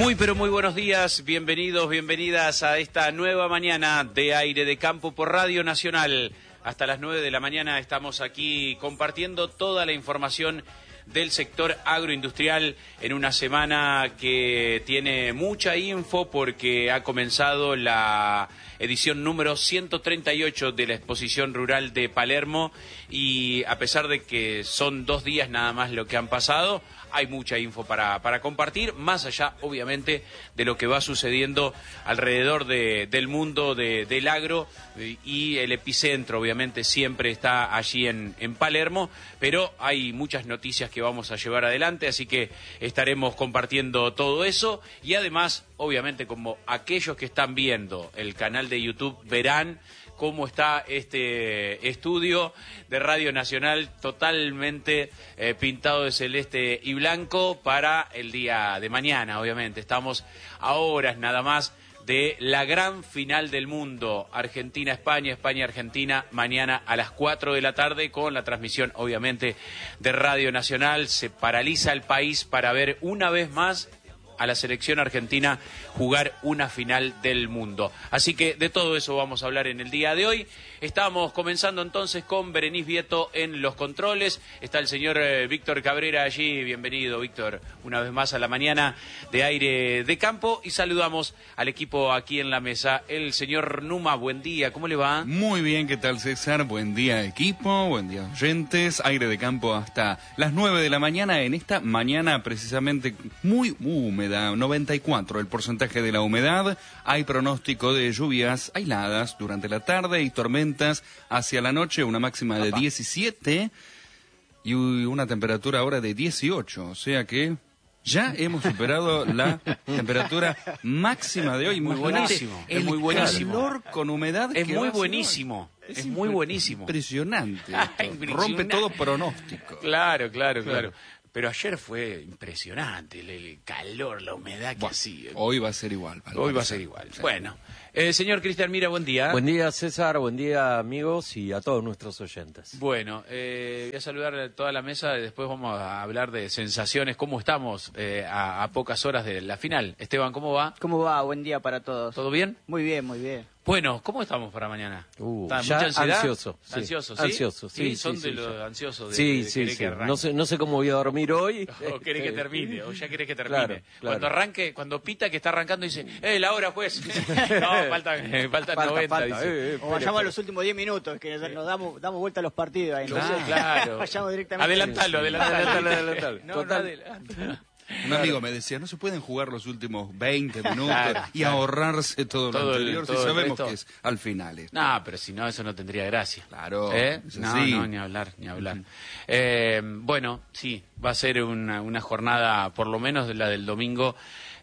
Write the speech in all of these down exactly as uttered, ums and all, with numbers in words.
Muy pero muy buenos días, bienvenidos, bienvenidas a esta nueva mañana de Aire de Campo por Radio Nacional. Hasta las nueve de la mañana estamos aquí compartiendo toda la información del sector agroindustrial en una semana que tiene mucha info porque ha comenzado la edición número ciento treinta y ocho de la Exposición Rural de Palermo y a pesar de que son dos días nada más lo que han pasado, hay mucha info para, para compartir, más allá, obviamente, de lo que va sucediendo alrededor de, del mundo de, del agro y el epicentro, obviamente, siempre está allí en, en Palermo, pero hay muchas noticias que vamos a llevar adelante, así que estaremos compartiendo todo eso y además, obviamente, como aquellos que están viendo el canal de YouTube verán cómo está este estudio de Radio Nacional totalmente eh, pintado de celeste y blanco para el día de mañana, obviamente. Estamos a horas nada más de la gran final del mundo, Argentina-España, España-Argentina, mañana a las cuatro de la tarde con la transmisión, obviamente, de Radio Nacional. Se paraliza el país para ver una vez más a la selección argentina jugar una final del mundo. Así que de todo eso vamos a hablar en el día de hoy. Estamos comenzando entonces con Berenice Vieto en los controles. Está el señor eh, Víctor Cabrera allí. Bienvenido, Víctor, una vez más a la mañana de Aire de Campo. Y saludamos al equipo aquí en la mesa. El señor Numa, buen día, ¿cómo le va? Muy bien, ¿qué tal, César? Buen día, equipo, buen día, oyentes. Aire de Campo hasta las nueve de la mañana. En esta mañana precisamente muy húmeda, noventa y cuatro el porcentaje de la humedad. Hay pronóstico de lluvias aisladas durante la tarde y tormentas hacia la noche, una máxima de diecisiete y una temperatura ahora de dieciocho, o sea que ya hemos superado la temperatura máxima de hoy. Muy buenísimo, es muy buenísimo. Calor con humedad es que muy buenísimo, es, es muy buenísimo. Impresionante, esto. Rompe todo pronóstico. Claro, claro, claro. claro. Pero ayer fue impresionante el, el calor, la humedad que bueno, hacía. Hoy va a ser igual. Hoy va a ser igual. Sí. Bueno, eh, señor Cristian Mira, buen día. Buen día, César, buen día, amigos, y a todos nuestros oyentes. Bueno, eh, voy a saludar a toda la mesa y después vamos a hablar de sensaciones. ¿Cómo estamos eh, a, a pocas horas de la final? Esteban, ¿cómo va? ¿Cómo va? Buen día para todos. ¿Todo bien? Muy bien, muy bien. Bueno, ¿cómo estamos para mañana? Uh, ¿Mucha ya ansiedad? Ansioso. Sí. ¿Ansioso, sí? Ansioso, sí. Sí, son sí, de sí, los sí. ansiosos de, sí, de sí, querer sí. que arranque. No sé, no sé cómo voy a dormir hoy. O querés que termine, o ya querés que termine. Claro, claro. Cuando arranque, cuando pita que está arrancando, dice, ¡eh, la hora, juez! No, faltan eh, falta noventa, falta. dice. Eh, eh, o vayamos a los últimos diez minutos, que nos damos, damos vuelta a los partidos ahí. Claro, ¿no? Claro. Vayamos directamente. Adelantalo, adelantalo. Adelantalo, adelantalo. No, Total. no, Un amigo me decía, no se pueden jugar los últimos veinte minutos claro, y claro. ahorrarse todo, Todo lo el- anterior todo si el sabemos resto. que es al final. Esto. No, pero si no, eso no tendría gracia. Claro, ¿Eh? es No, así. no, ni hablar, ni hablar. Eh, bueno, sí, va a ser una, una jornada, por lo menos de la del domingo,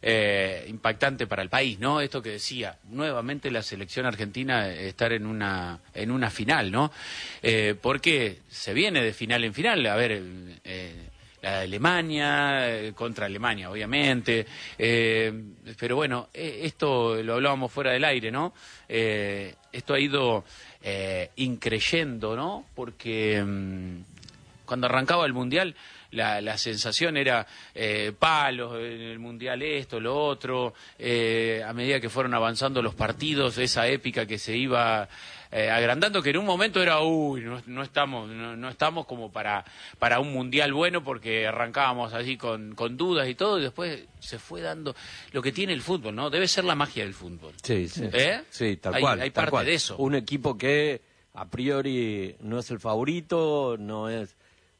eh, impactante para el país, ¿no? Esto que decía, nuevamente la selección argentina eh, estar en una en una final, ¿no? Eh, porque se viene de final en final, a ver... Eh, la de Alemania, eh, contra Alemania, obviamente, eh, pero bueno, eh, esto lo hablábamos fuera del aire, ¿no? Eh, esto ha ido eh, increyendo, ¿no? Porque mmm, cuando arrancaba el Mundial, la, la sensación era eh, palos en el Mundial, esto, lo otro, eh, a medida que fueron avanzando los partidos, esa épica que se iba... Eh, agrandando, que en un momento era, uy, no, no estamos no, no estamos como para para un mundial bueno, porque arrancábamos así con, con dudas y todo, y después se fue dando lo que tiene el fútbol, ¿no? Debe ser la magia del fútbol. Sí, sí. ¿Eh? Sí, tal hay, cual. Hay tal parte cual. de eso. Un equipo que a priori no es el favorito, no es,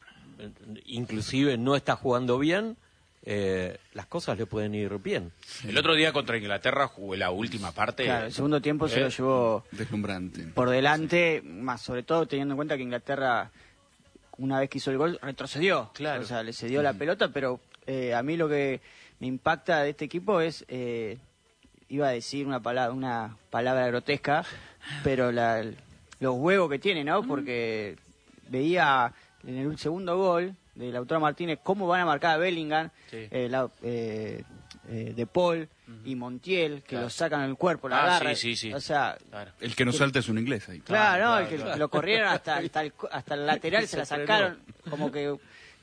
inclusive no está jugando bien. Eh, las cosas le pueden ir bien. El otro día contra Inglaterra jugué la última parte. Claro, el segundo tiempo ¿Eh? se lo llevó Deslumbrante. por delante, más sobre todo teniendo en cuenta que Inglaterra, una vez que hizo el gol, retrocedió. Claro. O sea, le cedió la pelota, pero eh, a mí lo que me impacta de este equipo es, eh, iba a decir una palabra, una palabra grotesca, pero la, los huevos que tiene, ¿no? Porque veía en el segundo gol de Lautaro Martínez cómo van a marcar a Bellingham, Sí. eh, la, eh, eh, De Paul uh-huh. y Montiel, que claro. lo sacan el cuerpo, la Ah, agarra. sí, sí, sí. O sea, Claro. El que no salta es un inglés ahí. claro, Claro, no, claro, el que claro. lo corrieron hasta, hasta, el, hasta el lateral, se, Se la frenó. sacaron, como que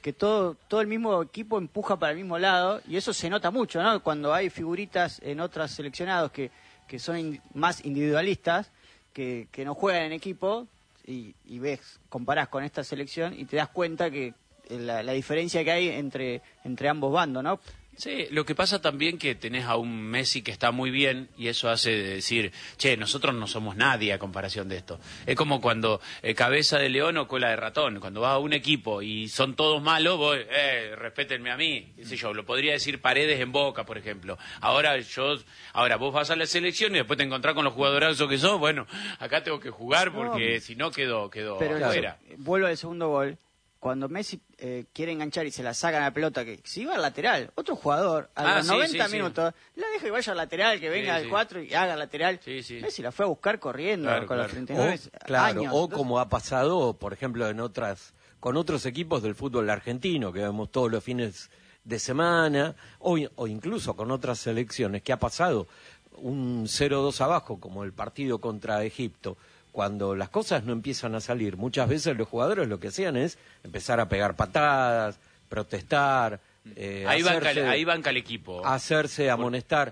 que todo todo el mismo equipo empuja para el mismo lado, y eso se nota mucho, ¿no? Cuando hay figuritas en otros seleccionados que, que son in, más individualistas, que, que no juegan en equipo, y, y ves, comparás con esta selección y te das cuenta que la, la diferencia que hay entre, entre ambos bandos, ¿no? Sí, lo que pasa también que tenés a un Messi que está muy bien y eso hace decir, che, nosotros no somos nadie a comparación de esto. Es como cuando eh, cabeza de león o cola de ratón, cuando vas a un equipo y son todos malos, vos, eh, respétenme a mí, qué sé yo, lo podría decir Paredes en Boca, por ejemplo. Ahora yo, ahora vos vas a la selección y después te encontrás con los jugadorazos que sos, bueno, acá tengo que jugar porque no, si no quedo, quedo pero afuera. Eso, vuelvo al segundo gol. Cuando Messi eh, quiere enganchar y se la sacan a la pelota, que si iba al lateral, otro jugador a ah, los sí, noventa sí, minutos, sí. la deja que vaya al lateral, que venga sí, al sí. cuatro y haga lateral. Sí, sí. Messi la fue a buscar corriendo claro, con claro. los treinta y nueve o, claro, años. O Entonces, como ha pasado, por ejemplo, en otras con otros equipos del fútbol argentino, que vemos todos los fines de semana, o, o incluso con otras selecciones, que ha pasado un cero dos abajo, como el partido contra Egipto. Cuando las cosas no empiezan a salir, muchas veces los jugadores lo que hacían es empezar a pegar patadas, protestar, eh, ahí, hacerse, banca, ahí banca el equipo. Hacerse amonestar.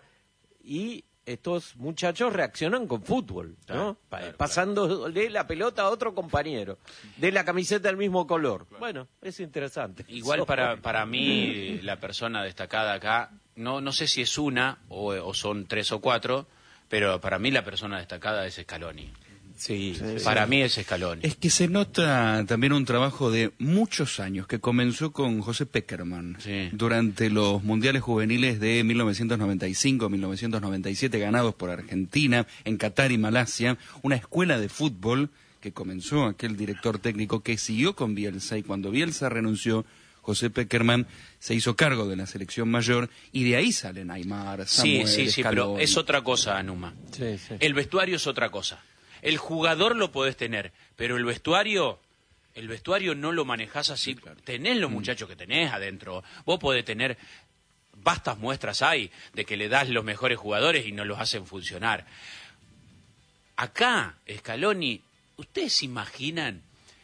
Y estos muchachos reaccionan con fútbol, ¿no? Claro, claro, pasándole la pelota a otro compañero, de la camiseta del mismo color. Claro. Bueno, es interesante. Igual so, para, para mí, la persona destacada acá, no, no sé si es una o, o son tres o cuatro, pero para mí la persona destacada es Scaloni. Sí, sí, para sí. mí es Scaloni. Es que se nota también un trabajo de muchos años que comenzó con José Peckerman sí. durante los mundiales juveniles de mil novecientos noventa y cinco, mil novecientos noventa y siete ganados por Argentina, en Qatar y Malasia, una escuela de fútbol que comenzó aquel director técnico que siguió con Bielsa, y cuando Bielsa renunció, José Peckerman se hizo cargo de la selección mayor y de ahí salen Aimar, Samuel, Sí, sí, sí, Scaloni. pero es otra cosa, Anuma. Sí, sí. El vestuario es otra cosa. El jugador lo podés tener, pero el vestuario, el vestuario no lo manejás así. Sí, claro. Tenés los muchachos que tenés adentro. Vos podés tener, vastas muestras hay de que le das los mejores jugadores y no los hacen funcionar. Acá, Scaloni, ¿ustedes se imaginan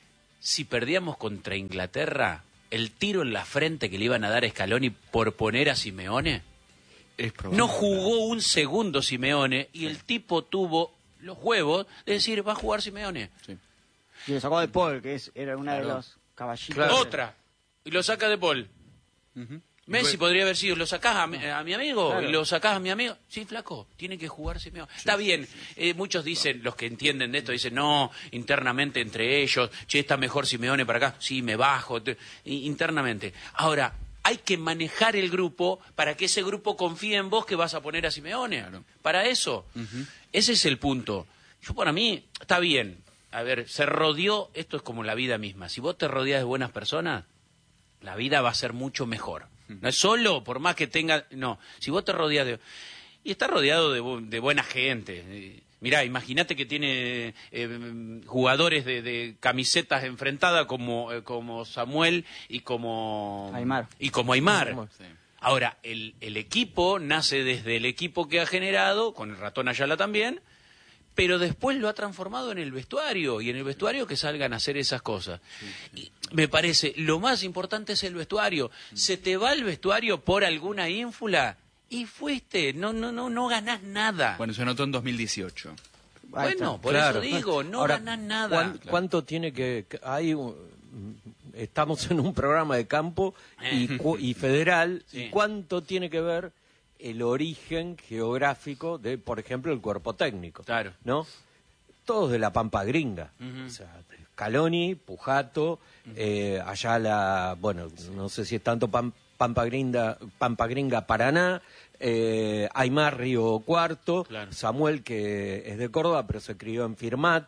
si perdíamos contra Inglaterra el tiro en la frente que le iban a dar a Scaloni por poner a Simeone? Es probable. No jugó un segundo Simeone y el tipo tuvo los huevos de decir, va a jugar Simeone. Sí. Y lo sacó de Paul, que es, era una claro. de los caballitos. Claro. Otra. Y lo saca de Paul. Uh-huh. Messi pues, podría haber sido, lo sacás a mi, a mi amigo, claro. y lo sacás a mi amigo. Sí, flaco, tiene que jugar Simeone. Sí, Está bien, eh, muchos dicen, los que entienden de esto, dicen, no, internamente entre ellos, che, está mejor Simeone para acá. Sí, me bajo, te, internamente. Ahora, hay que manejar el grupo para que ese grupo confíe en vos que vas a poner a Simeone. Claro. Para eso. Uh-huh. Ese es el punto. Yo, para mí, está bien. A ver, se rodeó, esto es como la vida misma. Si vos te rodeas de buenas personas, la vida va a ser mucho mejor. Uh-huh. No es solo, por más que tenga... No, si vos te rodeas de... Y está rodeado de, de buena gente. Mirá, imagínate que tiene eh, jugadores de, de camisetas enfrentadas como, eh, como Samuel y como Aimar. Y como Aimar. Sí. Ahora, el, el equipo nace desde el equipo que ha generado, con el ratón Ayala también, pero después lo ha transformado en el vestuario, y en el vestuario que salgan a hacer esas cosas. Sí, sí. Y me parece, lo más importante es el vestuario. Sí. Se te va el vestuario por alguna ínfula... Y fuiste, no no no no ganás nada. Bueno, se notó en dos mil dieciocho. Bueno, por claro. eso digo, no Ahora, ganás nada. ¿cuán, ¿Cuánto tiene que...? que hay un, estamos en un programa de campo y, y federal. Sí. ¿Y cuánto tiene que ver el origen geográfico de, por ejemplo, el cuerpo técnico? Claro. ¿No? Todos de la Pampa Gringa. Uh-huh. O sea, Scaloni, Pujato, uh-huh. eh, Ayala, bueno, sí. no sé si es tanto Pampa... Pampa Gringa, Pampa Gringa, Paraná, eh, Aimar Río Cuarto, claro. Samuel, que es de Córdoba, pero se crió en Firmat,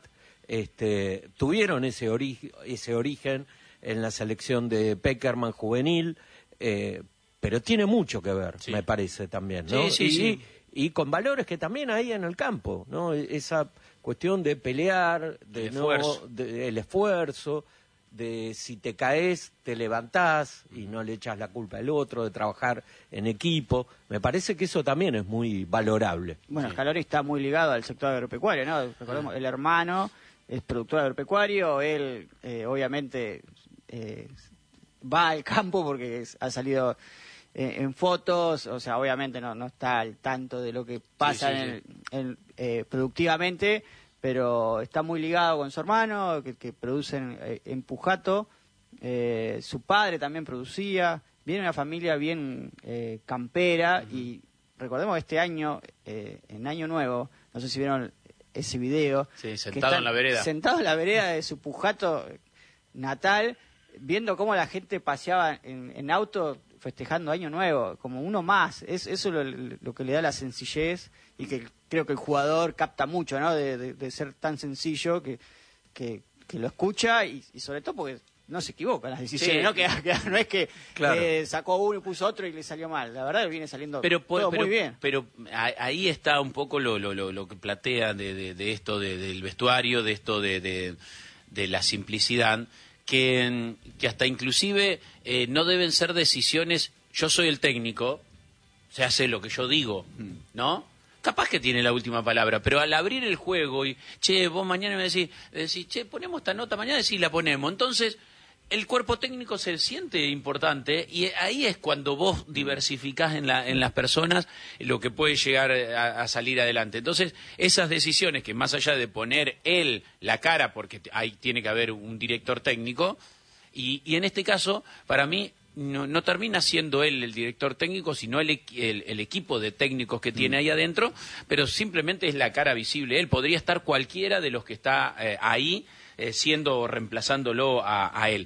este, tuvieron ese, ori- ese origen en la selección de Peckerman juvenil, eh, pero tiene mucho que ver, sí. me parece también, ¿no? Sí, sí, y, sí. y con valores que también hay en el campo, ¿no? Esa cuestión de pelear, de el no, esfuerzo. de, el esfuerzo, de si te caes, te levantás y no le echas la culpa al otro, de trabajar en equipo. Me parece que eso también es muy valorable. Bueno, sí. Scaloni está muy ligado al sector agropecuario, ¿no? Recordemos, ah. el hermano es productor agropecuario, él eh, obviamente eh, va al campo porque es- ha salido eh, en fotos, o sea, obviamente no, no está al tanto de lo que pasa Sí, sí, en el- en, eh, productivamente, pero está muy ligado con su hermano, que, que producen eh, en Pujato. Eh, su padre también producía. Viene una familia bien eh, campera y recordemos que este año, eh, en Año Nuevo, no sé si vieron ese video. Sí, que sentado están en la vereda. Sentado en la vereda de su Pujato natal, viendo cómo la gente paseaba en, en auto festejando Año Nuevo, como uno más. Es, eso es lo, lo que le da la sencillez y que creo que el jugador capta mucho, ¿no? De, de- de ser tan sencillo que, que, que lo escucha y, y sobre todo porque no se equivoca en las decisiones, Sí. ¿no? Que, que no es que Claro. eh, sacó uno y puso otro y le salió mal. La verdad que viene saliendo Pero, po- todo pero, muy bien. pero a- ahí está un poco lo, lo, lo, lo que platea de, de, de esto de- del vestuario, de esto de, de, de la simplicidad, que, que hasta inclusive eh, no deben ser decisiones, yo soy el técnico, se hace lo que yo digo, ¿no? Capaz que tiene la última palabra, pero al abrir el juego y, che, vos mañana me decís, decís, che, ponemos esta nota mañana, sí la ponemos. Entonces, el cuerpo técnico se siente importante y ahí es cuando vos diversificás en, la, en las personas lo que puede llegar a, a salir adelante. Entonces, esas decisiones que más allá de poner él la cara, porque ahí tiene que haber un director técnico, y, y en este caso, para mí, no, no termina siendo él el director técnico, sino el, equi- el, el equipo de técnicos que tiene ahí adentro, pero simplemente es la cara visible. Él podría estar cualquiera de los que está eh, ahí, eh, siendo o reemplazándolo a, a él.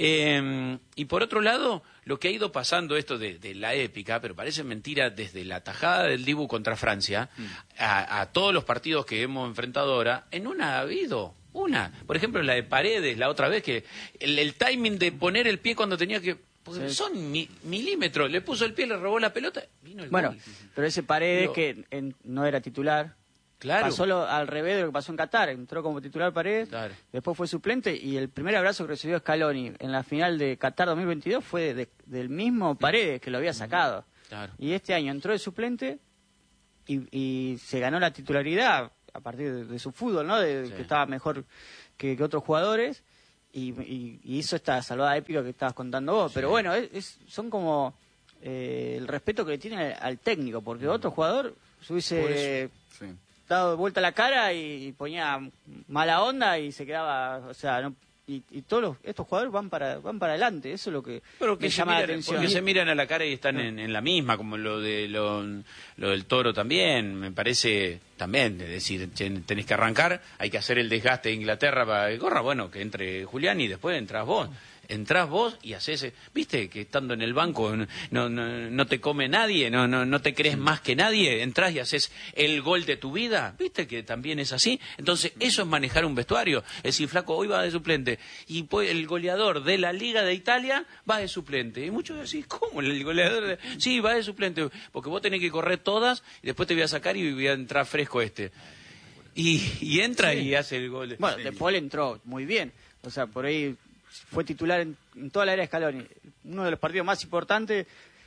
Eh, y por otro lado, lo que ha ido pasando esto de, de la épica, pero parece mentira, desde la tajada del Dibu contra Francia a, a todos los partidos que hemos enfrentado ahora, en una ha habido una. Por ejemplo, la de Paredes, la otra vez, que el, el timing de poner el pie cuando tenía que... Porque Sí. son mi- milímetros, le puso el pie, le robó la pelota, vino el Bueno, gol. pero ese Paredes Digo, que en- no era titular. Claro. Pasó lo- al revés de lo que pasó en Qatar. Entró como titular Paredes, Claro. después fue suplente y el primer abrazo que recibió Scaloni en la final de Qatar dos mil veintidós fue de- del mismo Paredes que lo había sacado. Claro. Y este año entró de suplente y, y se ganó la titularidad a partir de, de su fútbol, ¿no? De, Sí. que estaba mejor que, que otros jugadores y, y- y hizo esta salvada épica que estabas contando vos. Pero bueno, es, es- son como eh, el respeto que le tiene al, al técnico, porque otro jugador se Por hubiese eso, sí. dado vuelta la cara y, y ponía mala onda y se quedaba, o sea, no, y, y todos los- estos jugadores van para van para adelante, eso es lo que Pero que me se llama la miran, atención. porque se miran a la cara y están en, en la misma, como lo de lo, lo del Toro también, me parece también, es decir, che, tenés que arrancar, hay que hacer el desgaste de Inglaterra para que corra, bueno, que entre Julián y después entras vos. Entrás vos y haces, viste, que estando en el banco no, no, no, no te come nadie, no, no, no te crees más que nadie, entrás y haces el gol de tu vida, viste que también es así. Entonces, eso es manejar un vestuario. Es decir, flaco, hoy va de suplente. Y pues, el goleador de la Liga de Italia va de suplente. Y muchos decís, ¿cómo el goleador? De... Sí, va de suplente, porque vos tenés que correr todas y después te voy a sacar y voy a entrar fresco este. Y, y entra y hace el gol. Bueno, De Paul entró muy bien, o sea, por ahí fue titular en, en toda la era de Scaloni. Uno de los partidos más importantes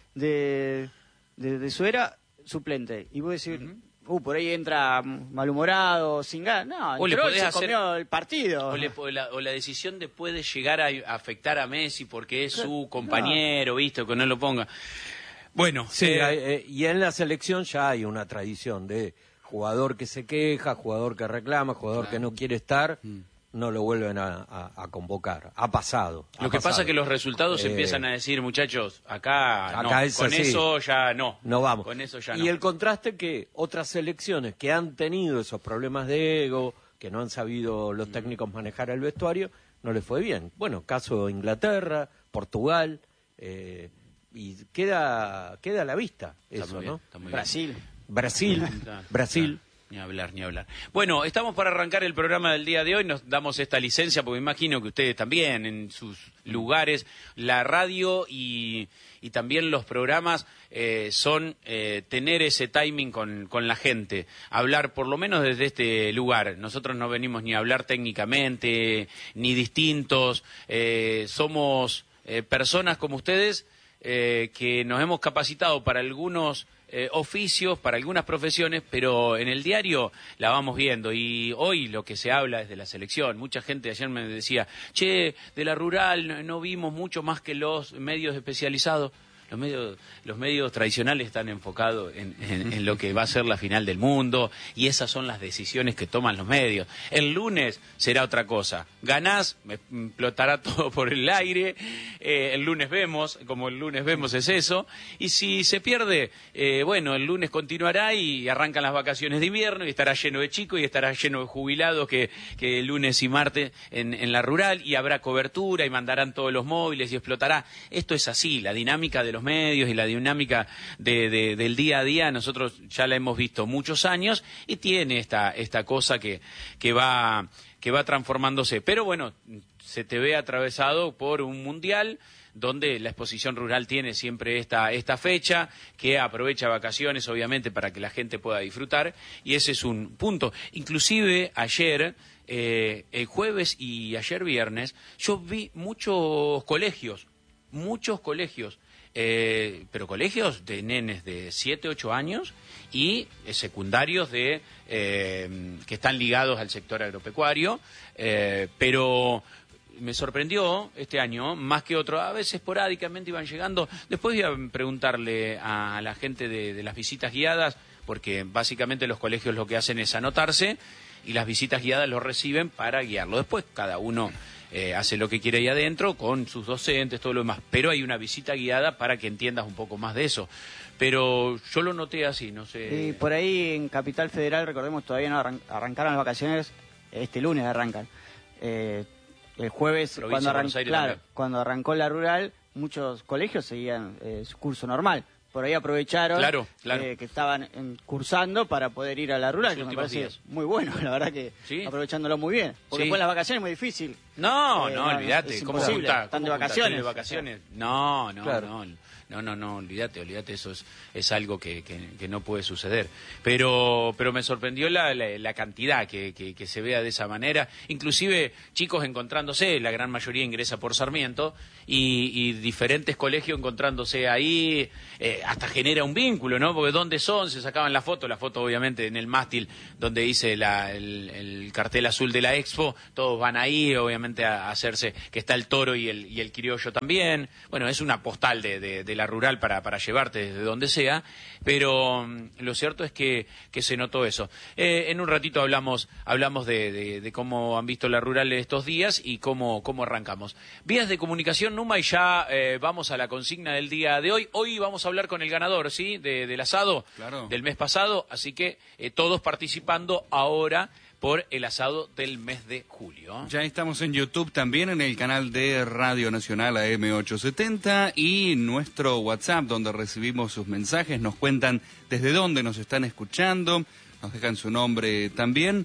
de, de, de su era, suplente. Y vos decís, uh, por ahí entra malhumorado, sin ganas. No, O le entró y podés se hacer- comió el partido. O, le- o la, o la decisión de puede llegar a afectar a Messi porque es su compañero, ¿viste? Que no lo ponga. Bueno, Sí, eh, hay- eh, y en la selección ya hay una tradición de jugador que se queja, jugador que reclama, jugador que no quiere estar, no lo vuelven a, a- a convocar. Ha pasado. ha lo que pasa pasado. es que los resultados Eh, empiezan a decir, muchachos, acá, acá no, es con así. eso ya no. No vamos. Con eso ya y no. el contraste que otras selecciones que han tenido esos problemas de ego, que no han sabido los técnicos manejar el vestuario, no les fue bien. Bueno, caso Inglaterra, Portugal, eh, y queda queda a la vista Está eso, muy bien, ¿no? está muy bien. Brasil. Brasil, Claro, Brasil. claro. Ni hablar, ni hablar. Bueno, estamos para arrancar el programa del día de hoy. Nos damos esta licencia porque me imagino que ustedes también en sus lugares, la radio y, y también los programas eh, son eh, tener ese timing con, con la gente. Hablar por lo menos desde este lugar. Nosotros no venimos ni a hablar técnicamente, ni distintos. Eh, somos eh, personas como ustedes eh, que nos hemos capacitado para algunos eh, oficios, para algunas profesiones, pero en el diario la vamos viendo. Y hoy lo que se habla es de la selección. Mucha gente ayer me decía, che, de la rural no, no vimos mucho más que los medios especializados. Los medios, los medios tradicionales están enfocados en, en, en lo que va a ser la final del mundo, y esas son las decisiones que toman los medios. El lunes será otra cosa. Ganás, me explotará todo por el aire. Eh, el lunes vemos, como el lunes vemos es eso. Y si se pierde, eh, bueno, el lunes continuará y arrancan las vacaciones de invierno y estará lleno de chicos y estará lleno de jubilados que, que lunes y martes en, en la rural, y habrá cobertura y mandarán todos los móviles y explotará. Esto es así, la dinámica de los medios y la dinámica de, de, del día a día, nosotros ya la hemos visto muchos años y tiene esta, esta cosa que, que, va, que va transformándose. Pero bueno, se te ve atravesado por un mundial donde la exposición rural tiene siempre esta, esta fecha, que aprovecha vacaciones obviamente para que la gente pueda disfrutar, y ese es un punto. Inclusive ayer, eh, el jueves y ayer viernes, yo vi muchos colegios, muchos colegios, Eh, pero colegios de nenes de siete, ocho años y eh, secundarios de eh, que están ligados al sector agropecuario, eh, pero me sorprendió este año, más que otro, a veces esporádicamente iban llegando. Después voy a preguntarle a la gente de, de las visitas guiadas, porque básicamente los colegios lo que hacen es anotarse y las visitas guiadas los reciben para guiarlo. Después cada uno Eh, hace lo que quiere ahí adentro con sus docentes, todo lo demás, pero hay una visita guiada para que entiendas un poco más de eso. Pero yo lo noté así, no sé. Y por ahí en Capital Federal, recordemos, todavía no arran arrancaron las vacaciones, este lunes arrancan. Eh, el jueves, cuando, arran claro, cuando arrancó la rural, muchos colegios seguían eh, su curso normal. Por ahí aprovecharon claro, claro. Eh, que estaban en, cursando para poder ir a la rural, que me parece días. muy bueno, la verdad que ¿Sí? aprovechándolo muy bien. Porque sí. después las vacaciones es muy difícil. No, eh, no, olvídate. Es ¿Cómo junta? Están de vacaciones. De vacaciones? No, no, claro. no. No, no, no, olvídate, olvídate, eso es, es algo que, que, que no puede suceder. Pero pero me sorprendió la, la, la cantidad que, que, que se vea de esa manera. Inclusive chicos encontrándose, la gran mayoría ingresa por Sarmiento, y, y diferentes colegios encontrándose ahí, eh, hasta genera un vínculo, ¿no? Porque ¿dónde son? Se sacaban la foto, la foto obviamente en el mástil donde dice la, el, el cartel azul de la Expo, todos van ahí, obviamente a, a hacerse, que está el toro y el, y el criollo también. Bueno, es una postal de, de, de la rural para, para llevarte desde donde sea, pero um, lo cierto es que, que se notó eso. Eh, en un ratito hablamos hablamos de, de, de cómo han visto la rural estos días y cómo, cómo arrancamos. Vías de comunicación, Numa, y ya eh, vamos a la consigna del día de hoy. Hoy vamos a hablar con el ganador, ¿sí? De, del asado claro. del mes pasado, así que eh, todos participando ahora por el asado del mes de julio. Ya estamos en YouTube también, en el canal de Radio Nacional A M ochocientos setenta, y nuestro WhatsApp, donde recibimos sus mensajes, nos cuentan desde dónde nos están escuchando, nos dejan su nombre también.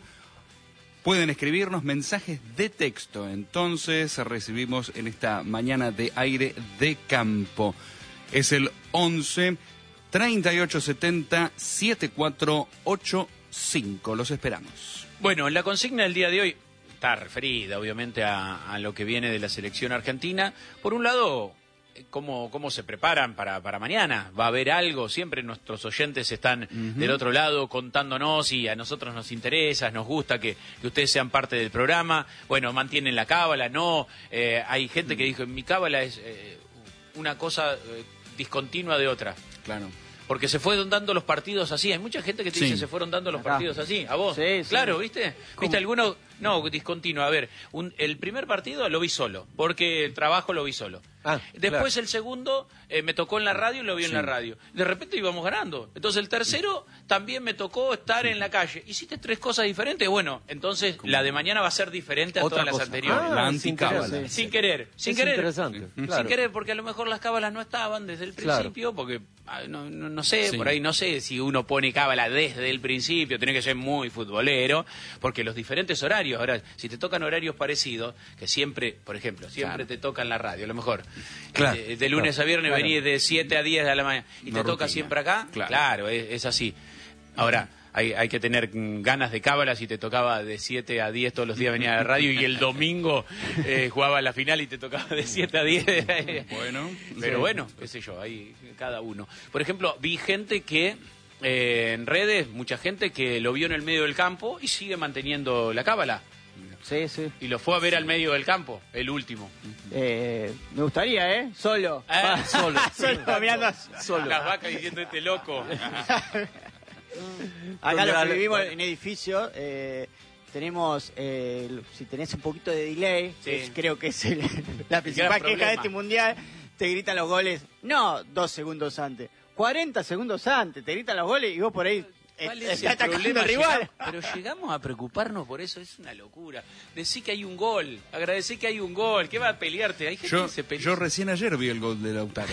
Pueden escribirnos mensajes de texto, entonces recibimos en esta mañana de Aire de Campo. Es el once, treinta y ocho setenta, setenta y cuatro ochenta y cinco. Los esperamos. Bueno, la consigna del día de hoy está referida, obviamente, a, a lo que viene de la selección argentina. Por un lado, cómo, cómo se preparan para, para mañana. ¿Va a haber algo? Siempre nuestros oyentes están uh-huh. del otro lado contándonos, y a nosotros nos interesa, nos gusta que, que ustedes sean parte del programa. Bueno, mantienen la cábala, no. Eh, hay gente uh-huh. que dijo, mi cábala es eh, una cosa eh, discontinua de otra. Claro. Porque se fueron dando los partidos así. Hay mucha gente que te sí. dice, se fueron dando los Acá. partidos así. ¿A vos? Sí, sí. Claro, ¿viste? ¿Cómo? ¿Viste alguno? No, discontinuo. A ver, un, el primer partido lo vi solo, porque el trabajo lo vi solo. Ah, Después claro. el segundo eh, me tocó en la radio y lo vi sí. en la radio. De repente íbamos ganando. Entonces el tercero también me tocó estar sí. en la calle. ¿Hiciste tres cosas diferentes? Bueno, entonces ¿Cómo? La de mañana va a ser diferente a Otra todas cosa. las anteriores. Ah, la anticábala. sin, sin querer, sin es querer. Interesante. Sí. Claro. Sin querer, porque a lo mejor las cábalas no estaban desde el principio, claro. porque no, no, no sé, sí. por ahí no sé si uno pone cábala desde el principio, tiene que ser muy futbolero, porque los diferentes horarios, ahora, si te tocan horarios parecidos, que siempre, por ejemplo, siempre claro. te tocan la radio, a lo mejor, claro. de, de lunes claro. a viernes claro. venís de siete a diez de la mañana, y Una te toca rutina. siempre acá, claro, claro es, es así. Ahora, hay, hay que tener ganas de cábala si te tocaba de siete a diez todos los días venía a la radio y el domingo eh, jugaba la final y te tocaba de siete a diez. Bueno. Pero bueno, qué sé yo, ahí cada uno. Por ejemplo, vi gente que... Eh, en redes, mucha gente que lo vio en el medio del campo y sigue manteniendo la cábala. Sí, sí. Y lo fue a ver al medio del campo, el último. Eh, me gustaría, ¿eh? Solo. Ah, Solo. Solo, mirando. Solo. Las vacas diciendo este loco. Acá los que Ale- vivimos en edificio, eh, tenemos, eh, si tenés un poquito de delay, Sí. que es- creo que es el- la principal gran queja de problema. este mundial, te gritan los goles, no dos segundos antes, cuarenta segundos antes, te gritan los goles y vos por ahí eh, ¿Cuál es estás el atacando problema? al rival. Llegamos- pero llegamos a preocuparnos por eso, es una locura. Decí que hay un gol, agradecí que hay un gol, ¿qué va a pelearte? Hay gente Yo, que se pelea. yo recién ayer vi el gol de Lautaro.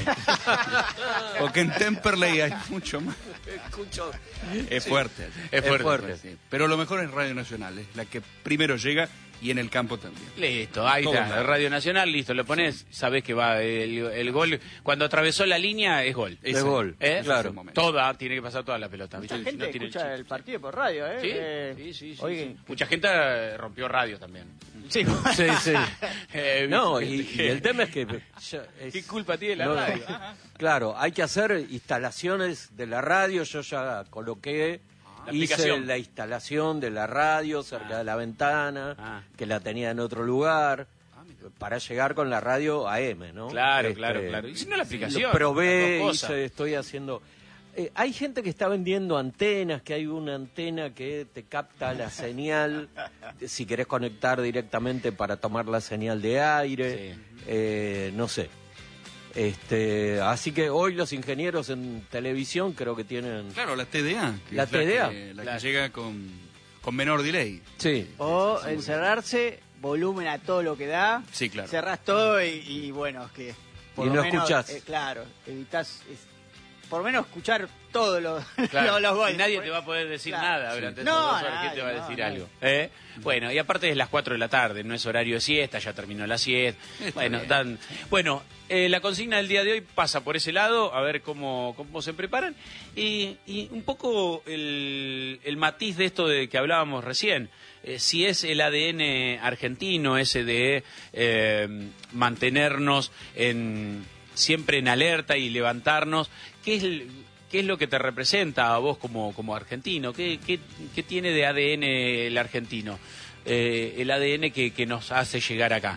Porque en Temperley hay mucho más. Escucho. Es fuerte. Es fuerte. fuerte. Sí. Pero lo mejor es Radio Nacional, es la que primero llega y en el campo también. Listo, ahí Todo está, mal. Radio Nacional, listo, lo pones, sabés que va el, el gol. Cuando atravesó la línea es gol. Es gol, ¿Eh? Ese claro. es el momento. Toda, tiene que pasar toda la pelota. Mucha ¿viste? Si gente no tiene escucha chip. el partido por radio, ¿eh? Sí, Eh, sí, sí, sí, oye, sí. Mucha gente eh, rompió radio también. sí. Sí, sí. Eh, No, viste y, que- y el tema es que... ya es- ¿Qué culpa tiene la no, radio? Claro, hay que hacer instalaciones de la radio. Yo ya coloqué, La hice aplicación. la instalación de la radio cerca Ah. de la ventana, Ah. que la tenía en otro lugar, para llegar con la radio A M, ¿no? Claro, Este, claro, claro. Y si no la aplicación. Lo probé, las dos cosas. hice, estoy haciendo... Eh, hay gente que está vendiendo antenas, que hay una antena que te capta la señal, si querés conectar directamente para tomar la señal de aire, Sí. eh, no sé. Este, así que hoy los ingenieros en televisión creo que tienen... Claro, la T D A. que La es T D A. que, la Claro. que llega con, con menor delay. Sí. O encerrarse, volumen a todo lo que da, Sí, claro. cerrás todo y, y bueno, que por Y lo no menos, escuchás. eh, claro, evitas es- por lo menos escuchar todos los, Claro, los, los goles. y nadie te va a poder decir Claro. nada Sí. durante No, esas dos horas. ¿Quién nadie, te va a no, decir nadie. algo? ¿Eh? Bueno, y aparte es las cuatro de la tarde, no es horario de siesta, ya terminó la siesta. Está Bueno, bien. dan- bueno eh, la consigna del día de hoy pasa por ese lado, a ver cómo, cómo se preparan. Y, y un poco el, el matiz de esto de que hablábamos recién. Eh, si es el A D N argentino, ese de eh, mantenernos en, siempre en alerta y levantarnos, ¿qué es el- ¿qué es lo que te representa a vos como, como argentino? ¿Qué, qué, qué tiene de A D N el argentino? Eh, el A D N que, que nos hace llegar acá.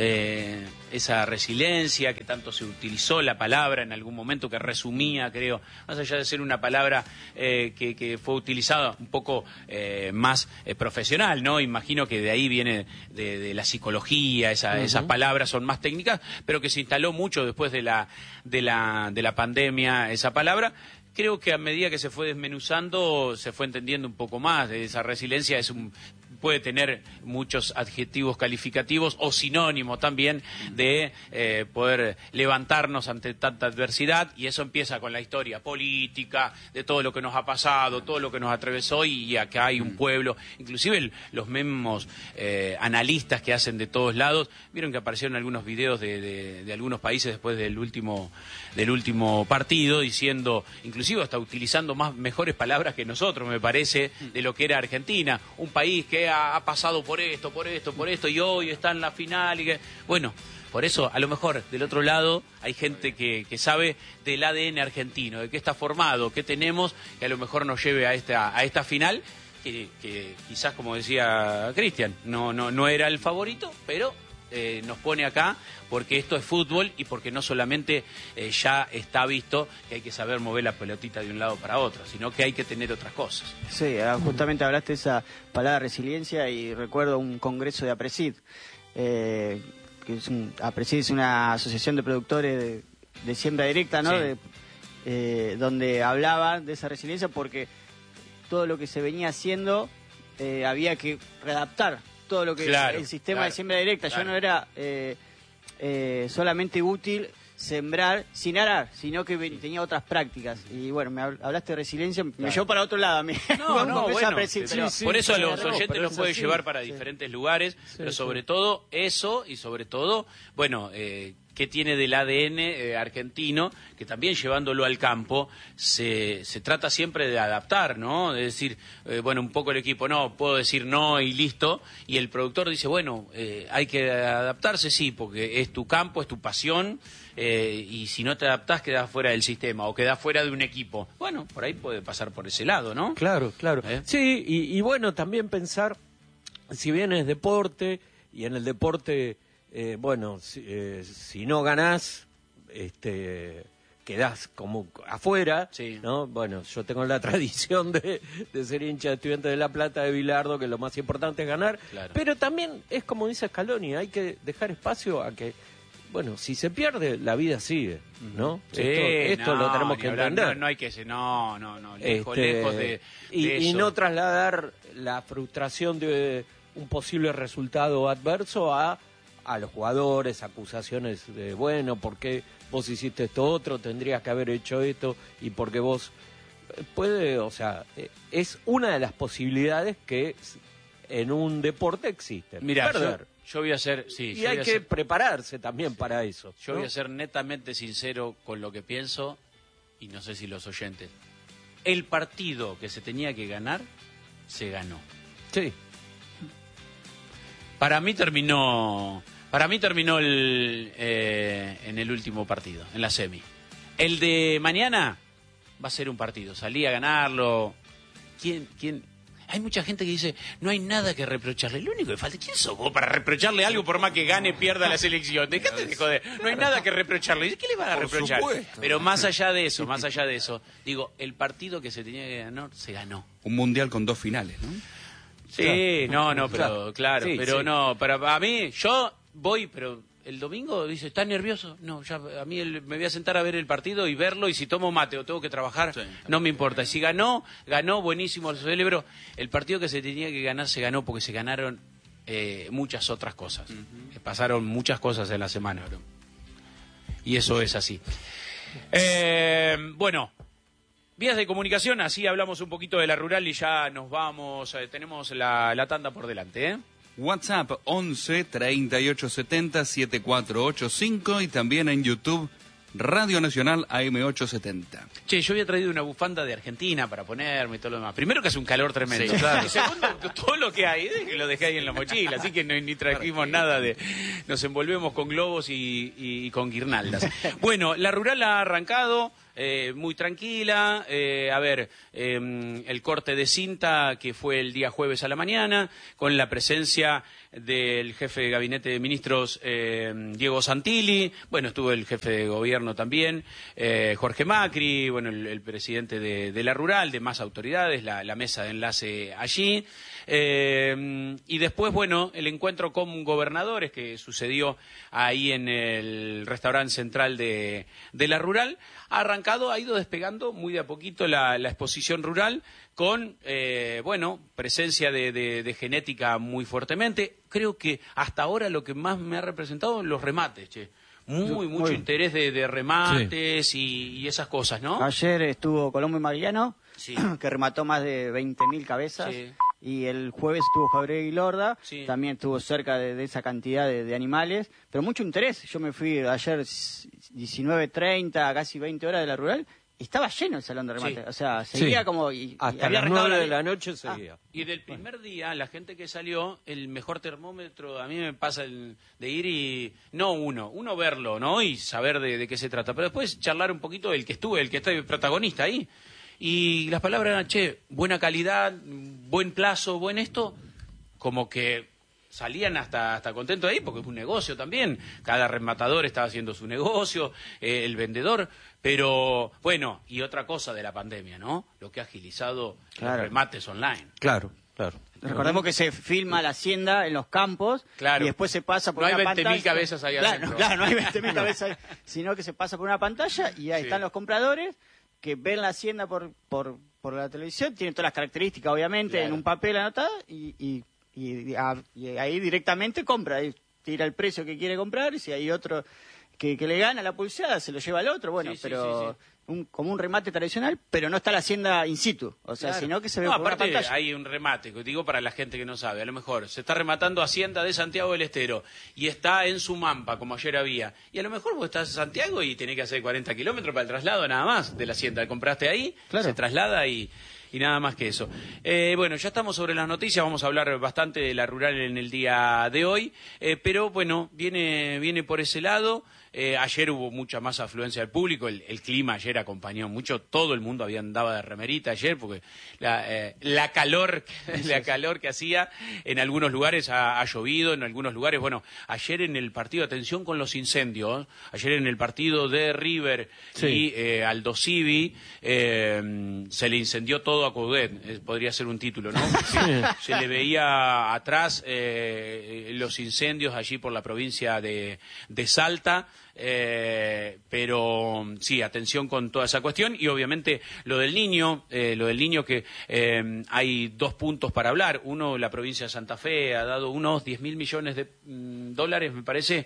Eh, esa resiliencia que tanto se utilizó la palabra en algún momento, que resumía, creo, más allá de ser una palabra eh, que, que fue utilizada un poco eh, más eh, profesional, ¿no? Imagino que de ahí viene de, de la psicología, esa- esas palabras son más técnicas, pero que se instaló mucho después de la, de la, de la pandemia esa palabra. Creo que a medida que se fue desmenuzando, se fue entendiendo un poco más. Esa resiliencia es un, puede tener muchos adjetivos calificativos o sinónimos también de eh, poder levantarnos ante tanta adversidad, y eso empieza con la historia política, de todo lo que nos ha pasado, todo lo que nos atravesó, y, y acá hay un pueblo, inclusive el- los mismos eh, analistas que hacen de todos lados, vieron que aparecieron algunos videos de, de- de algunos países después del último, del último partido, diciendo, inclusive hasta utilizando más mejores palabras que nosotros, me parece, de lo que era Argentina, un país que ha, ha pasado por esto, por esto, por esto, y hoy está en la final, y que, bueno, por eso, a lo mejor, del otro lado, hay gente que, que sabe del A D N argentino, de qué está formado, qué tenemos, que a lo mejor nos lleve a esta, a esta final, que, que quizás, como decía Cristian, no, no, no era el favorito, pero eh, nos pone acá porque esto es fútbol y porque no solamente eh, ya está visto que hay que saber mover la pelotita de un lado para otro, sino que hay que tener otras cosas. Sí, ah, justamente hablaste de esa palabra resiliencia y recuerdo un congreso de APRESID, eh, que es un, APRESID es una asociación de productores de, de siembra directa, ¿no? Sí. De, eh, donde hablaban de esa resiliencia porque todo lo que se venía haciendo eh, había que readaptar todo lo que Claro, el sistema claro, de siembra directa claro. ya no era eh, eh, solamente útil sembrar sin arar, sino que ven- tenía otras prácticas. Y bueno, me hab- hablaste de resiliencia, me llevó para otro lado a mí. No, Cuando no, empecé a bueno, apreciar- pero sí, sí, por eso a sí, los no, oyentes pero nos es puede así, llevar para sí. diferentes lugares, pero sí. sobre todo eso, y sobre todo, bueno, eh, que tiene del A D N eh, argentino, que también llevándolo al campo se, se trata siempre de adaptar, ¿no? De decir, eh, bueno, un poco el equipo, no, puedo decir no y listo, y el productor dice, bueno, eh, hay que adaptarse, sí, porque es tu campo, es tu pasión, eh, y si no te adaptás quedás fuera del sistema o quedás fuera de un equipo. Bueno, por ahí puede pasar por ese lado, ¿no? Claro, claro. ¿Eh? Sí, y, y bueno, también pensar, si bien es deporte, y en el deporte... Eh, bueno, si, eh, si no ganás, este, quedás como afuera, sí. ¿no? Bueno, yo tengo la tradición de, de ser hincha de Estudiantes de La Plata, de Bilardo, que lo más importante es ganar, claro. Pero también es como dice Scaloni, hay que dejar espacio a que, bueno, si se pierde, la vida sigue, ¿no? Sí, esto esto no, lo tenemos que hablar, entender. No, no hay que ser, no, no, no, lejos, Este, lejos de, y, de y eso. no trasladar la frustración de un posible resultado adverso a a los jugadores, acusaciones de, bueno, ¿por qué vos hiciste esto otro? Tendrías que haber hecho esto, y porque vos... Puede, o sea, es una de las posibilidades que en un deporte existen. Mira, perder. Yo, yo voy a ser... Sí, Y yo hay voy a que ser, prepararse también para eso. Yo ¿no? voy a ser netamente sincero con lo que pienso, y no sé si los oyentes. El partido que se tenía que ganar, se ganó. Sí. Para mí terminó... Para mí terminó el, eh, en el último partido, en la semi. El de mañana va a ser un partido. Salí a ganarlo. ¿Quién, quién? Hay mucha gente que dice, no hay nada que reprocharle. Lo único que falta, ¿quién sos vos para reprocharle algo por más que gane, pierda la selección? Dejate de joder. No hay nada que reprocharle. ¿Qué le van a Por reprochar? supuesto. Pero más allá de eso, más allá de eso, digo, el partido que se tenía que ganar, se ganó. Un mundial con dos finales, ¿no? Sí, no, no, pero claro, Sí, pero sí. no, para a mí, yo voy, pero el domingo dice, ¿estás nervioso? No, ya a mí el- me voy a sentar a ver el partido y verlo, y si tomo mate o tengo que trabajar, Sí. no me importa. Y si ganó, ganó, buenísimo, lo celebro. El partido que se tenía que ganar, se ganó porque se ganaron eh, muchas otras cosas. Eh, Pasaron muchas cosas en la semana. Y eso es así. Eh, bueno. Vías de comunicación, así hablamos un poquito de la rural y ya nos vamos, eh, tenemos la, la tanda por delante, ¿eh? WhatsApp once treinta y ocho setenta setenta y cuatro ochenta y cinco y también en YouTube Radio Nacional A M ochocientos setenta. Che, yo había traído una bufanda de Argentina para ponerme y todo lo demás. Primero que hace un calor tremendo. Sí, claro. Y segundo, todo lo que hay, eh, que lo dejé ahí en la mochila, así que no, ni trajimos nada de... Nos envolvemos con globos y, y con guirnaldas. Bueno, la rural ha arrancado... Eh, muy tranquila, eh, a ver, eh, el corte de cinta que fue el día jueves a la mañana, con la presencia del jefe de gabinete de ministros eh, Diego Santilli, bueno, estuvo el jefe de gobierno también, eh, Jorge Macri, bueno, el, el presidente de, de la rural, de más autoridades, la, la mesa de enlace allí, eh, y después, bueno, el encuentro con gobernadores que sucedió ahí en el restaurante central de, de la rural. Ha arrancado, ha ido despegando muy de a poquito la, la exposición rural con, eh, bueno, presencia de, de, de genética muy fuertemente. Creo que hasta ahora lo que más me ha representado los remates, che. Muy, mucho Muy. interés de, de remates y, y esas cosas, ¿no? Ayer estuvo Colombo y Mariano, Sí. que remató más de veinte mil cabezas. Sí. Y el jueves estuvo Javier Guilorda, Sí. también estuvo cerca de, de esa cantidad de, de animales, pero mucho interés. Yo me fui ayer diecinueve treinta, casi veinte horas de la rural, y estaba lleno el salón de remate. Sí. O sea, seguía Sí. como... Y, y Hasta había las arrancado nueve la- de la noche seguía. Y del primer día, la gente que salió, el mejor termómetro, a mí me pasa el de ir y... No uno, uno verlo, ¿no? Y saber de, de qué se trata. Pero después charlar un poquito del que estuve, el que está el protagonista ahí. Y las palabras eran, che, buena calidad, buen plazo, buen esto, como que salían hasta, hasta contentos ahí, porque es un negocio también. Cada rematador estaba haciendo su negocio, eh, el vendedor. Pero, bueno, y otra cosa de la pandemia, ¿no? Lo que ha agilizado Claro. los remates online. Claro, claro. Recordemos que se filma la hacienda en los campos Claro. y después se pasa por No hay una veinte mil pantalla. cabezas ahí claro, adentro. no, claro, no hay veinte mil cabezas ahí, sino que se pasa por una pantalla y ahí Sí. están los compradores que ven la hacienda por, por, por la televisión, tienen todas las características, obviamente, Claro. en un papel anotado y, y, y, a- y ahí directamente compra, ahí tira el precio que quiere comprar y si hay otro que, que le gana la pulseada, se lo lleva al otro, bueno, Sí, sí, pero... sí, sí. un, como un remate tradicional, pero no está la hacienda in situ, o sea, Claro. sino que se ve No, por una aparte pantalla. hay un remate, que digo para la gente que no sabe, a lo mejor se está rematando Hacienda de Santiago del Estero y está en Sumampa, como ayer había, y a lo mejor vos estás en Santiago y tenés que hacer cuarenta kilómetros para el traslado nada más de la Hacienda, compraste ahí, Claro. se traslada y... Y nada más que eso. Eh, bueno, ya estamos sobre las noticias, vamos a hablar bastante de la rural en el día de hoy, eh, pero bueno, viene, viene por ese lado. Eh, ayer hubo mucha más afluencia del público, el, el clima ayer acompañó mucho, todo el mundo había andaba de remerita ayer porque la, eh, la calor la calor que hacía en algunos lugares ha, ha llovido, en algunos lugares, bueno, ayer en el partido, atención con los incendios, ayer en el partido de River Sí. y eh, Aldo Civi, eh, se le incendió todo a Coudet, eh, podría ser un título, ¿no? Se, se le veía atrás eh, los incendios allí por la provincia de, de Salta. Eh, pero sí, atención con toda esa cuestión y obviamente lo del niño, eh, lo del niño que eh, hay dos puntos para hablar. Uno, la provincia de Santa Fe ha dado unos diez mil millones de mm, dólares, me parece,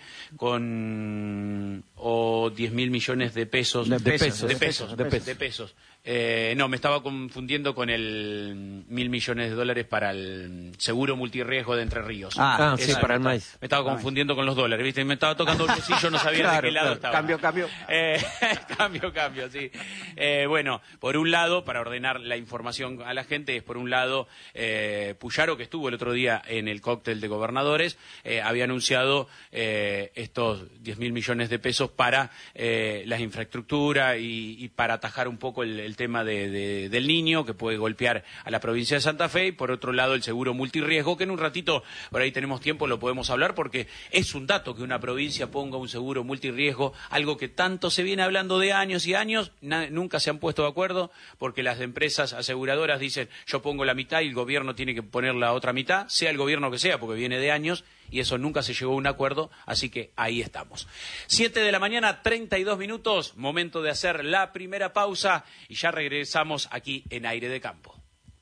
con o diez mil millones de pesos, De De pesos, pesos, de pesos, de pesos. de pesos. Eh, no, me estaba confundiendo con el mil millones de dólares para el seguro multirriesgo de Entre Ríos. Ah, Eso sí, me para el estaba- maíz. Me estaba confundiendo con los dólares, ¿viste? Me estaba tocando el bolsillo, no sabía Claro, de qué lado claro. estaba. Cambio, cambio. Eh, cambio, cambio, sí. Eh, bueno, por un lado, para ordenar la información a la gente, es por un lado, eh, Puyaro, que estuvo el otro día en el cóctel de gobernadores, eh, había anunciado eh, estos diez mil millones de pesos para eh, las infraestructuras y, y para atajar un poco el, el tema de, de- del niño, que puede golpear a la provincia de Santa Fe, y por otro lado el seguro multirriesgo, que en un ratito, por ahí tenemos tiempo, lo podemos hablar, porque es un dato que una provincia ponga un seguro multirriesgo, algo que tanto se viene hablando de años y años, na- nunca se han puesto de acuerdo, porque las empresas aseguradoras dicen, yo pongo la mitad y el gobierno tiene que poner la otra mitad, sea el gobierno que sea, porque viene de años, y eso nunca se llegó a un acuerdo, así que ahí estamos. Siete de la mañana, treinta y dos minutos, momento de hacer la primera pausa, y ya regresamos aquí en Aire de Campo.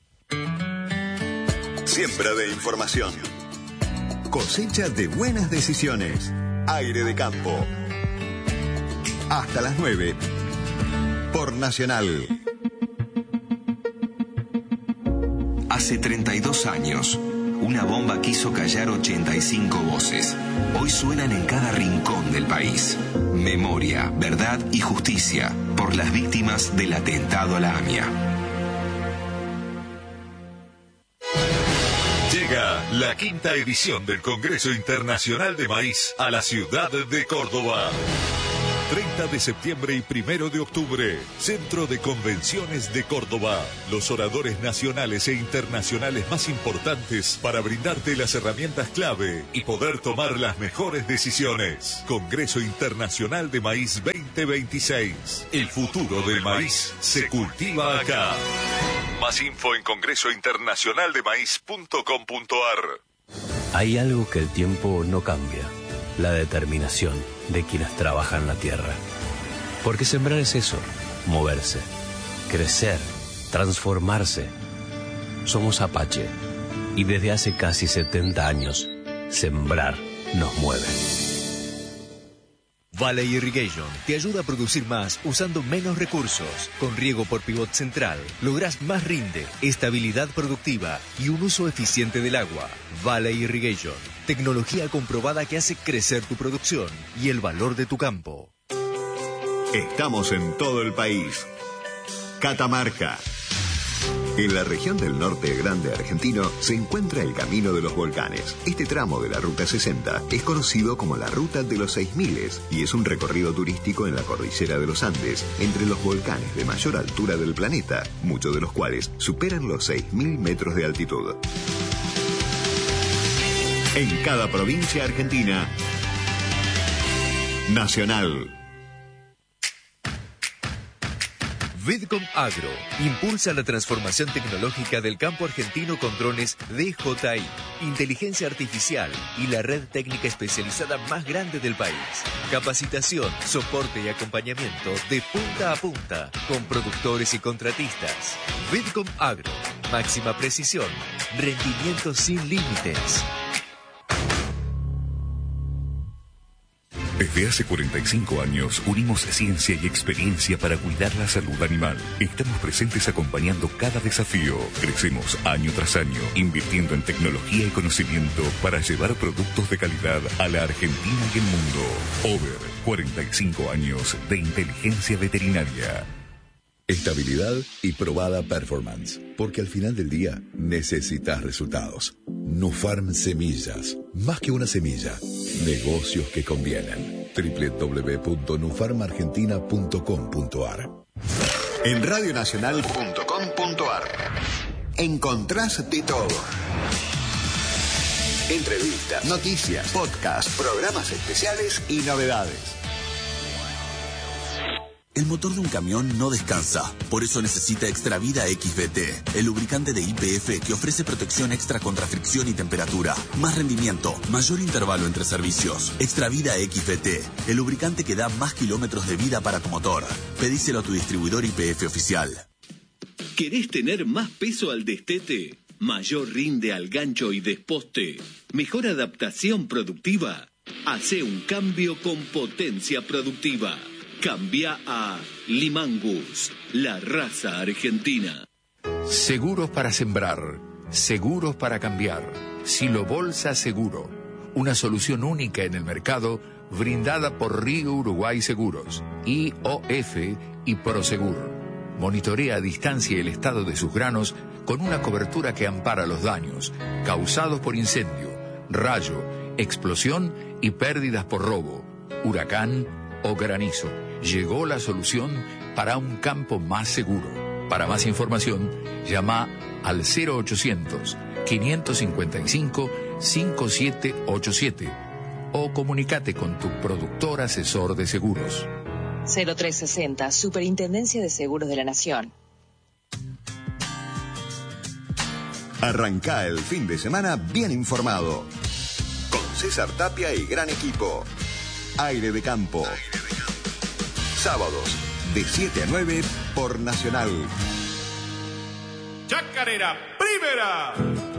Siembra de información. Cosecha de buenas decisiones. Aire de Campo. Hasta las nueve. Por Nacional. Hace treinta y dos años, una bomba quiso callar ochenta y cinco voces. Hoy suenan en cada rincón del país. Memoria, verdad y justicia por las víctimas del atentado a la AMIA. Llega la quinta edición del Congreso Internacional de Maíz a la ciudad de Córdoba. treinta de septiembre y primero de octubre, Centro de Convenciones de Córdoba. Los oradores nacionales e internacionales más importantes para brindarte las herramientas clave y poder tomar las mejores decisiones. Congreso Internacional de Maíz veinte veintiséis. El futuro del maíz se cultiva acá. Más info en congreso internacional de maíz punto com punto ar. Hay algo que el tiempo no cambia, la determinación de quienes trabajan la tierra. Porque sembrar es eso, moverse, crecer, transformarse. Somos Apache y desde hace casi setenta años, sembrar nos mueve. Valley Irrigation te ayuda a producir más usando menos recursos. Con riego por pivot central lográs más rinde, estabilidad productiva y un uso eficiente del agua. Valley Irrigation, tecnología comprobada que hace crecer tu producción y el valor de tu campo. Estamos en todo el país. Catamarca. En la región del norte grande argentino se encuentra el Camino de los Volcanes. Este tramo de la Ruta sesenta es conocido como la Ruta de los Seis Miles y es un recorrido turístico en la cordillera de los Andes, entre los volcanes de mayor altura del planeta, muchos de los cuales superan los seis mil metros de altitud. En cada provincia argentina, Nacional. Vidcom Agro impulsa la transformación tecnológica del campo argentino con drones D J I, inteligencia artificial y la red técnica especializada más grande del país. Capacitación, soporte y acompañamiento de punta a punta con productores y contratistas. Vidcom Agro, máxima precisión, rendimiento sin límites. Desde hace cuarenta y cinco años unimos ciencia y experiencia para cuidar la salud animal. Estamos presentes acompañando cada desafío. Crecemos año tras año, invirtiendo en tecnología y conocimiento para llevar productos de calidad a la Argentina y el mundo. Over, cuarenta y cinco años de inteligencia veterinaria. Estabilidad y probada performance, porque al final del día necesitas resultados. Nufarm Semillas, más que una semilla, negocios que convienen. doble u doble u doble u punto nufarm argentina punto com punto a r. En radionacional punto com punto a r encontrás de todo. Entrevistas, noticias, podcasts, programas especiales y novedades. El motor de un camión no descansa, por eso necesita Extravida X V T, el lubricante de Y P F que ofrece protección extra contra fricción y temperatura, más rendimiento, mayor intervalo entre servicios. Extravida X V T, el lubricante que da más kilómetros de vida para tu motor. Pedíselo a tu distribuidor Y P F oficial. ¿Querés tener más peso al destete? ¿Mayor rinde al gancho y desposte? ¿Mejor adaptación productiva? Hacé un cambio con potencia productiva. Cambia a Limangus, la raza argentina. Seguros para sembrar, seguros para cambiar. Silo Bolsa Seguro, una solución única en el mercado brindada por Río Uruguay Seguros, I O F y Prosegur. Monitorea a distancia el estado de sus granos con una cobertura que ampara los daños causados por incendio, rayo, explosión y pérdidas por robo, huracán o granizo. Llegó la solución para un campo más seguro. Para más información, llama al cero ochocientos, quinientos cincuenta y cinco, cincuenta y siete ochenta y siete o comunícate con tu productor asesor de seguros. cero tres sesenta, Superintendencia de Seguros de la Nación. Arrancá el fin de semana bien informado. Con César Tapia y gran equipo. Aire de Campo. Sábados, de siete a nueve por Nacional. Chacarera, primera.